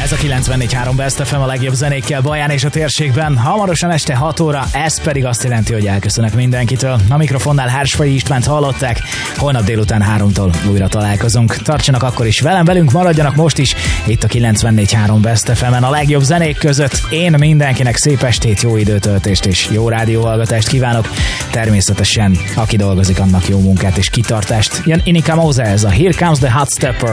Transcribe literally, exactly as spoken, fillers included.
Ez a kilencvennégy három Best ef em a legjobb zenékkel Baján és a térségben. Hamarosan este hat óra, ez pedig azt jelenti, hogy elköszönök mindenkitől. A mikrofonnál Hársfai Istvánt hallották, holnap délután háromtól újra találkozunk. Tartsanak akkor is velem, velünk maradjanak most is, itt a kilencvennégy három Best ef emen a legjobb zenék között. Én mindenkinek szép estét, jó időtöltést és jó rádióhallgatást kívánok. Természetesen, aki dolgozik, annak jó munkát és kitartást. Jön Inika Mose, ez a Here Comes the Hot Stepper.